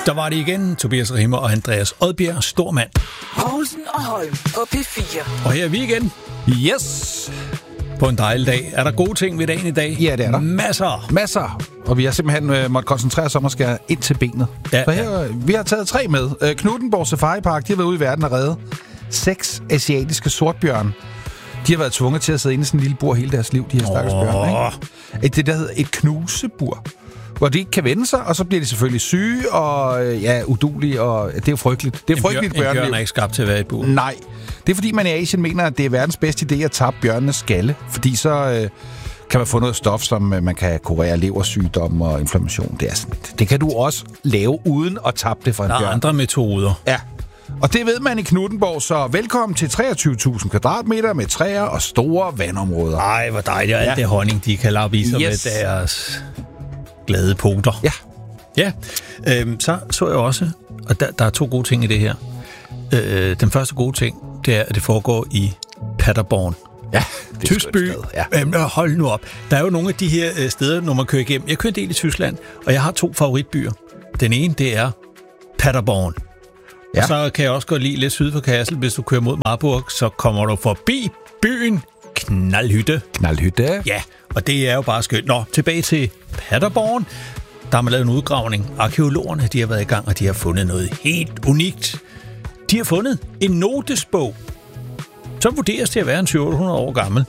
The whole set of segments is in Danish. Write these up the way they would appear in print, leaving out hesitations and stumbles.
Der var det igen, Tobias Rimmer og Andreas Odbjerg, stormand. Poulsen og Holm på P4. Og her er vi igen. Yes! På en dejlig dag. Er der gode ting ved dagen i dag? Ja, det er der. Masser. Og vi har simpelthen måttet koncentrere os om at skære ind til benet. Ja, så her, vi har taget 3 med. Knuthenborg Safari Park, de har været ude i verden og redde 6 asiatiske sortbjørn. De har været tvunget til at sidde inde i sådan en lille bur hele deres liv, de her stakkels bjørn. Ikke? Det der hedder et knusebur, hvor de ikke kan vende sig, og så bliver de selvfølgelig syge og udulige, og det er jo frygteligt. Det er frygteligt børneliv. En bjørn er ikke skabt til at være i bur. Nej. Det er fordi, man i Asien mener, at det er verdens bedste idé at tabe bjørnenes skalle, fordi så kan man få noget stof, som man kan kurere leversygdomme og inflammation. Det kan du også lave uden at tabe det for en bjørn. Der er andre metoder. Ja. Og det ved man i Knuthenborg, så velkommen til 23.000 kvadratmeter med træer og store vandområder. Ej, hvor dejligt, og alt det honning, de kan lappe i sig med deres glade poter. Ja. Ja, så jeg også, og der er 2 gode ting i det her. Den første gode ting, det er, at det foregår i Paderborn. Ja, det er tysk by. Ja. Hold nu op. Der er jo nogle af de her steder, når man kører igennem. Jeg kører en del i Tyskland, og jeg har 2 favoritbyer. Den ene, det er Paderborn. Ja. Og så kan jeg også godt lide lidt syd for Kassel. Hvis du kører mod Marburg, så kommer du forbi byen Knaldhytte. Ja, og det er jo bare skønt. Nå, tilbage til Paderborn. Der har man lavet en udgravning. Arkæologerne, de har været i gang, og de har fundet noget helt unikt. De har fundet en notesbog, som vurderes til at være en 700-800 år gammel.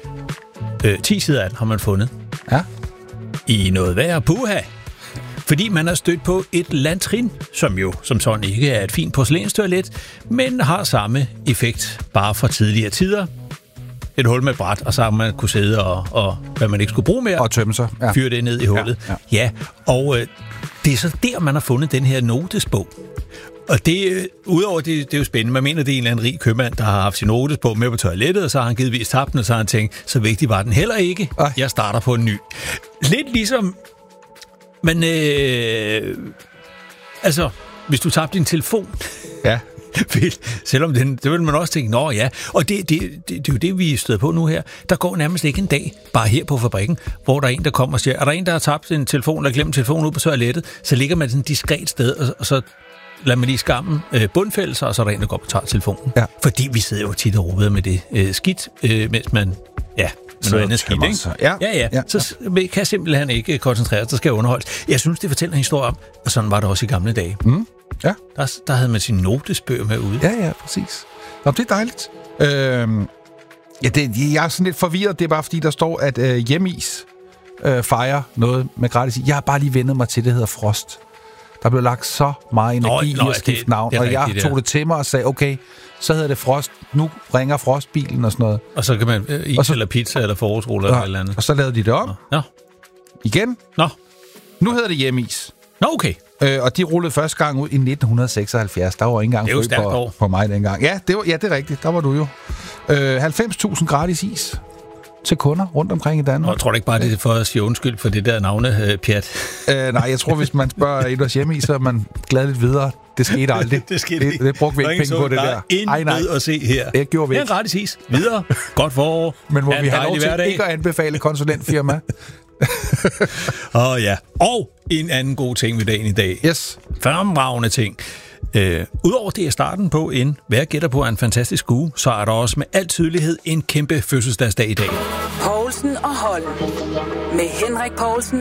10 sider af den har man fundet. Ja. I noget værre puha. Fordi man har stødt på et lantrin, som jo som sådan ikke er et fint porcelænstoilet, men har samme effekt bare fra tidligere tider. Et hul med et bræt, og så har man kunne sidde og hvad man ikke skulle bruge mere. Og tømme sig. Ja. Fyre det ned i hullet. Ja, og det er så der, man har fundet den her notesbog. Og det, udover det er jo spændende. Man mener, det er en eller anden rig købmand, der har haft sin notesbog med på toilettet, og så har han givetvis tabt den, og så har han tænkt, så vigtig var den heller ikke. Jeg starter på en ny. Lidt ligesom, men altså, hvis du tabte din telefon, ja. Selvom det vil man også tænke, nå ja. Og det er jo det, vi støder på nu her. Der går nærmest ikke en dag, bare her på fabrikken, hvor der er en, der kommer og siger, er der en, der har tabt en telefon, eller glemt telefonen ud på toilettet, så ligger man sådan et diskret sted, og så lader man lige skammen bundfælde sig, og så er der en, der går og tager telefonen. Ja. Fordi vi sidder jo tit og råber med det skidt, mens man, med noget andet skidt, ikke? Ja. Så kan simpelthen ikke koncentrere sig, der skal underholdes. Jeg synes, det fortæller en historie om, og sådan var det også i gamle dage. Mm. Ja. Der havde man sin notesbøger med ude. Ja, præcis. Nå, det er dejligt. Jeg er sådan lidt forvirret. Det er bare fordi, der står, at Hjemmeis fejrer noget med gratis. Jeg har bare lige vendet mig til, det hedder Frost. Der blev lagt så meget energi i at skifte navn, og jeg tog det til mig og sagde, okay, så hedder det Frost. Nu ringer Frostbilen og sådan noget. Og så kan man eller pizza eller forårsruller eller et eller andet. Og så lavede de det om. Nå. Igen. Nå. Nu hedder det Hjemmeis. Nå, okay. Og de rullede første gang ud i 1976. Der var ikke engang født på mig dengang. Ja, det er rigtigt. Der var du jo. 90.000 gratis is til kunder rundt omkring i Danmark. Jeg tror ikke bare, det er for at sige undskyld for det der navne-pjat. Nej, jeg tror, hvis man spørger Edvards Hjemmeis, så er man glad lidt videre. Det skete aldrig. det brugte vi ikke penge på, det der. Intet at se her. Det gjorde vi ikke. Det er gratis is. Videre. Godt forår. Men må vi have lov til ikke at anbefale konsulentfirma? Ja. Og en anden god ting ved dagen i dag. Yes. Fremragende ting. Udover det er starten på en, hvad jeg gætter på, en fantastisk uge, så er der også med al tydelighed en kæmpe fødselsdagsdag i dag. Poulsen og Holm. Med Henrik Poulsen